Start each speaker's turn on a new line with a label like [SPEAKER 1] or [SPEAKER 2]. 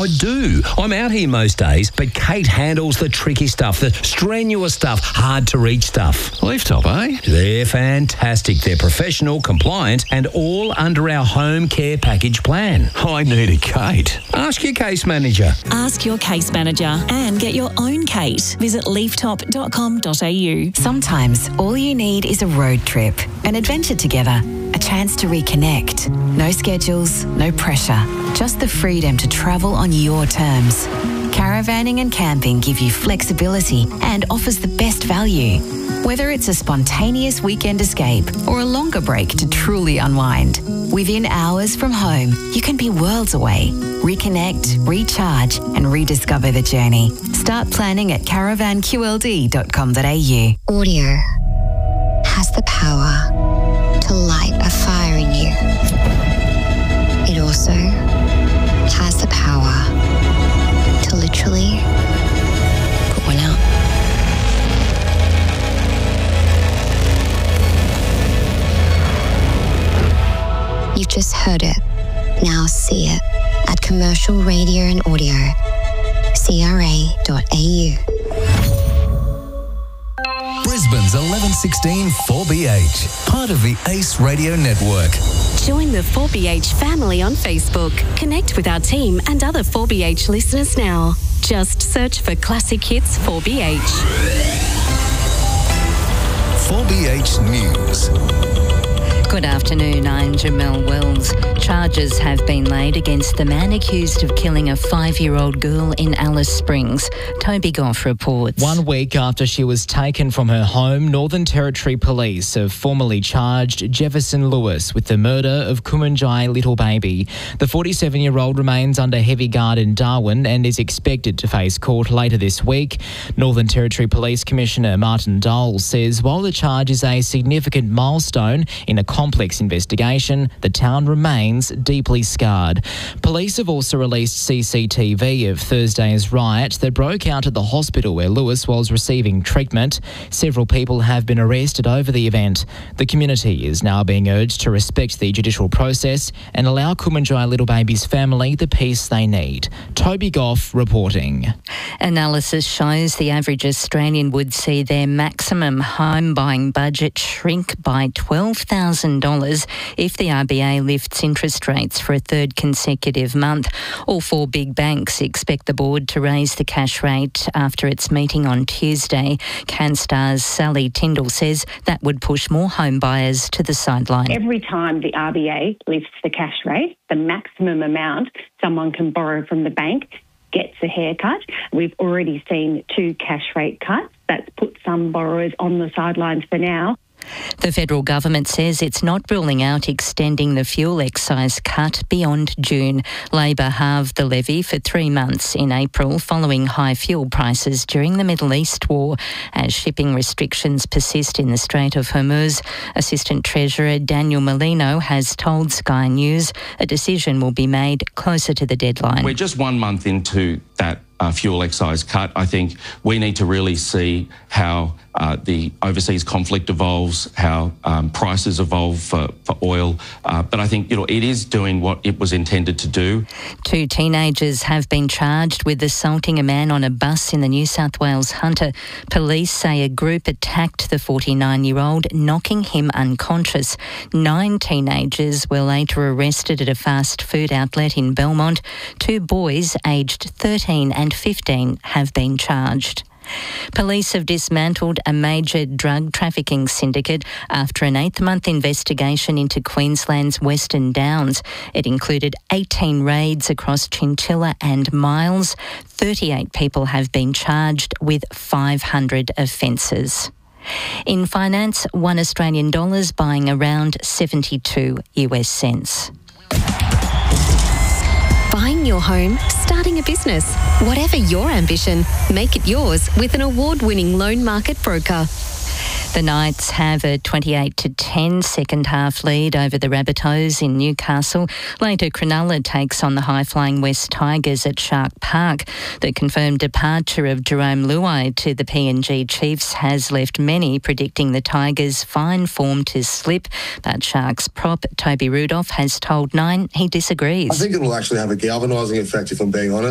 [SPEAKER 1] I do. I'm out here most days, but Kate handles the tricky stuff, the strenuous stuff, hard to reach stuff.
[SPEAKER 2] Leaftop, eh?
[SPEAKER 1] They're fantastic. They're professional, compliant, and all under our home care package plan.
[SPEAKER 2] I need a Kate.
[SPEAKER 1] Ask your case manager.
[SPEAKER 3] Ask your case manager and get your own Kate. Visit leaftop.com.au.
[SPEAKER 4] Sometimes all you need is a road trip, an adventure together, a chance to reconnect. No schedules, no pressure, just the freedom to travel on your terms. Caravanning and camping give you flexibility and offers the best value. Whether it's a spontaneous weekend escape or a longer break to truly unwind, within hours from home, you can be worlds away. Reconnect, recharge and rediscover the journey. Start planning at caravanqld.com.au.
[SPEAKER 5] Audio has the power to light a fire in you. It also has the power to literally put one out. You've just heard it. Now see it at Commercial Radio and Audio, CRA.au.
[SPEAKER 6] Brisbane's 1116 4BH, part of the Ace Radio Network.
[SPEAKER 7] Join the 4BH family on Facebook. Connect with our team and other 4BH listeners now. Just search for Classic Hits 4BH.
[SPEAKER 6] 4BH News.
[SPEAKER 8] Good afternoon, I'm Jamelle Wells. Charges have been laid against the man accused of killing a 5-year-old girl in Alice Springs. Toby Goff reports.
[SPEAKER 9] 1 week after she was taken from her home, Northern Territory Police have formally charged Jefferson Lewis with the murder of Kumanjai Little Baby. The 47-year-old remains under heavy guard in Darwin and is expected to face court later this week. Northern Territory Police Commissioner Martin Dole says while the charge is a significant milestone in a complex investigation, the town remains deeply scarred. Police have also released CCTV of Thursday's riot that broke out at the hospital where Lewis was receiving treatment. Several people have been arrested over the event. The community is now being urged to respect the judicial process and allow Kumanjai Little Baby's family the peace they need. Toby Goff reporting.
[SPEAKER 8] Analysis shows the average Australian would see their maximum home buying budget shrink by $12,000 if the RBA lifts interest rates for a third consecutive month. All four big banks expect the board to raise the cash rate after its meeting on Tuesday. CanStar's Sally Tyndall says that would push more home buyers to the sideline.
[SPEAKER 10] Every time the RBA lifts the cash rate, the maximum amount someone can borrow from the bank gets a haircut. We've already seen 2 cash rate cuts. That's put some borrowers on the sidelines for now.
[SPEAKER 8] The federal government says it's not ruling out extending the fuel excise cut beyond June. Labor halved the levy for 3 months in April following high fuel prices during the Middle East war. As shipping restrictions persist in the Strait of Hormuz, Assistant Treasurer Daniel Molino has told Sky News a decision will be made closer to the deadline.
[SPEAKER 11] We're just 1 month into that fuel excise cut. I think we need to really see how the overseas conflict evolves, how prices evolve for oil. But I think it is doing what it was intended to do.
[SPEAKER 8] 2 teenagers have been charged with assaulting a man on a bus in the New South Wales Hunter. Police say a group attacked the 49-year-old, knocking him unconscious. 9 teenagers were later arrested at a fast food outlet in Belmont. 2 boys aged 13 and 15 have been charged. Police have dismantled a major drug trafficking syndicate after an 8-month investigation into Queensland's Western Downs. It included 18 raids across Chinchilla and Miles. 38 people have been charged with 500 offences. In finance, $1 Australian buying around 72 US cents.
[SPEAKER 7] Buying your home, starting a business. Whatever your ambition, make it yours with an award-winning loan market broker.
[SPEAKER 8] The Knights have a 28-10 second half lead over the Rabbitohs in Newcastle. Later, Cronulla takes on the high-flying West Tigers at Shark Park. The confirmed departure of Jerome Luai to the PNG Chiefs has left many predicting the Tigers' fine form to slip. But Sharks prop Toby Rudolph has told Nine he disagrees.
[SPEAKER 12] I think it will actually have a galvanising effect, if I'm being honest.